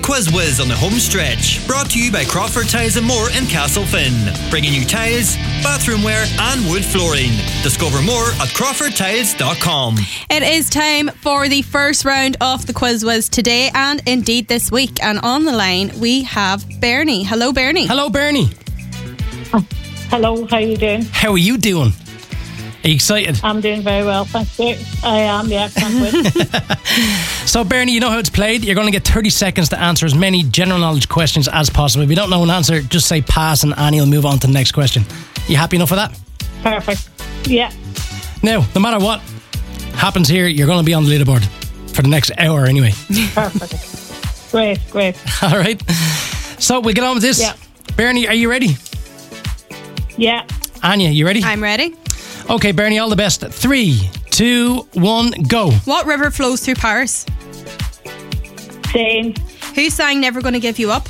Quiz Whiz on the home stretch. Brought to you by Crawford Tiles and More in Castlefin. Bringing you tiles, bathroomware and wood flooring. Discover more at crawfordtiles.com. It is time for the first round of the Quiz Whiz today and indeed this week. And on the line we have Bernie. Hello, Bernie. Hello, Bernie. Hello, how are you doing? How are you doing? Are you excited? I'm doing very well, thank you. I am, yeah, can't wait. So, Bernie, you know how it's played. You're going to get 30 seconds to answer as many general knowledge questions as possible. If you don't know an answer, just say pass and Annie will move on to the next question. You happy enough with that? Perfect. Yeah. Now, no matter what happens here, you're going to be on the leaderboard for the next hour anyway. Perfect. Great. All right. So, we'll get on with this. Yeah. Bernie, are you ready? Yeah. Anya, you ready? I'm ready. Okay, Bernie, all the best. 3, 2, 1, go. What river flows through Paris? Seine. Who sang Never Gonna Give You Up?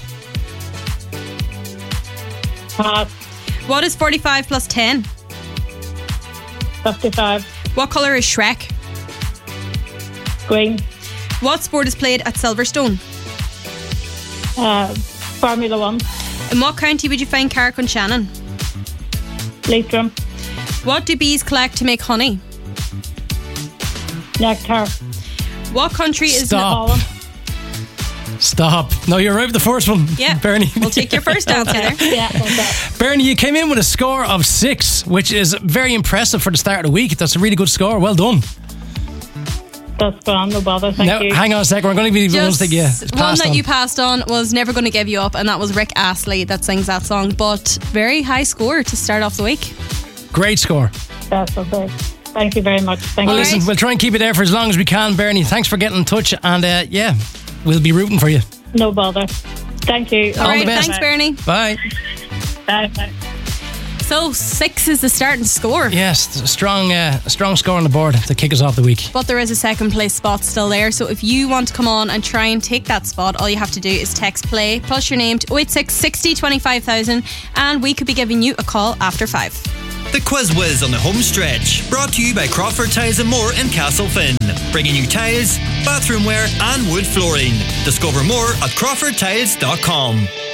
Pass. What is 45 plus 10? 55. What colour is Shrek? Green. What sport is played at Silverstone? Formula 1. In what county would you find Carrick-on-Shannon? Leitrim. What do bees collect to make honey? Nectar. What country is... Stop. Holland. Stop. No, you're right with the first one, Yeah. Bernie. We'll take your first answer there. Yeah, okay. Bernie, you came in with a score of 6, which is very impressive for the start of the week. That's a really good score. Well done. That's grand, no bother, thank Now, you. hang on a second. We're going to be the ones that you Just one passed that on. you passed on was Never Gonna Give You Up, and that was Rick Astley that sings that song. But very high score to start off the week. Great score. That's okay. Thank you very much. Thank Well, you. listen, we'll try and keep it there for as long as we can, Bernie. Thanks for getting in touch, and yeah, we'll be rooting for you. No bother. Thank you. All right, the best. thanks, Bernie. Bye. Bye. So 6 is the starting score. Yes, a strong score on the board to kick us off the week. But there is a second place spot still there. So if you want to come on and try and take that spot, all you have to do is text play plus your name to 086 60 25,000 and we could be giving you a call after 5. The Quiz Whiz on the home stretch. Brought to you by Crawford Tiles and More in Castlefin. Bringing you tiles, bathroomware and wood flooring. Discover more at crawfordtiles.com.